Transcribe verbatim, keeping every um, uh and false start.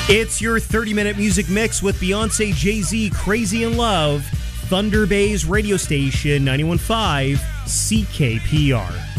It's your thirty-minute music mix with Beyonce, Jay-Z, Crazy in Love, Thunder Bay's radio station, ninety-one point five C K P R.